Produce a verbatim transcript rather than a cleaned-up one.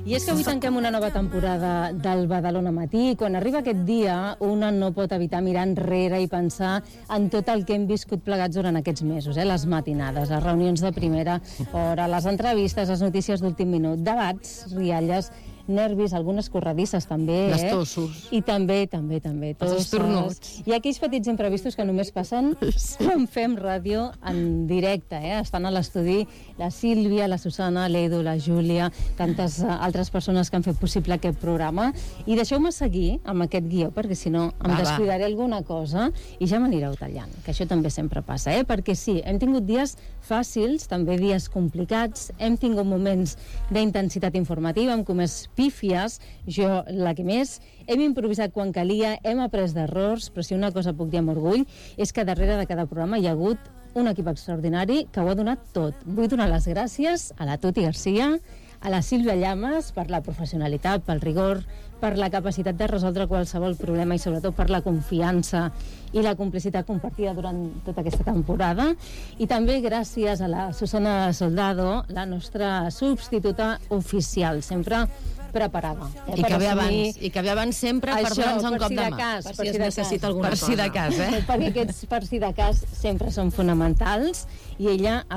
I és que avui tanquem una nova temporada del Badalona Matí i quan arriba aquest dia una no pot evitar mirar enrere i pensar en tot el que hem viscut plegats durant aquests mesos, eh? Les matinades, les reunions de primera hora, les entrevistes, les notícies d'últim minut, debats, rialles, nervis, algunes corredisses també, les eh? tossos. I també, també, també. Els estornuts. I aquells petits imprevistos que només passen quan fem ràdio en directe, eh? Estan a l'estudi la Sílvia, la Susana, l'Edu, la Júlia, tantes uh, altres persones que han fet possible aquest programa. I deixeu-me seguir amb aquest guió, perquè si no em va, descuidaré va. alguna cosa i ja m'anireu tallant, que això també sempre passa, eh? Perquè sí, hem tingut dies fàcils, també dies complicats, hem tingut moments d'intensitat informativa, hem comès pífies, jo la que més, hem improvisat quan calia, hem après d'errors, però si una cosa puc dir amb orgull és que darrere de cada programa hi ha hagut un equip extraordinari que ho ha donat tot. Vull donar les gràcies a la Tuti Garcia, a la Sílvia Llamas per la professionalitat, pel rigor, per la capacitat de resoldre qualsevol problema i sobretot per la confiança i la complicitat compartida durant tota aquesta temporada. I també gràcies a la Susana Soldado, la nostra substituta oficial, sempre preparada. Eh, I, per que ve assumir abans, I que ve abans sempre per això, donar-nos un per cop si de de mà. cas, per per si si es de necessita cas. alguna Per cosa. si de cas, eh? Perquè aquests per si de cas sempre són fonamentals i ella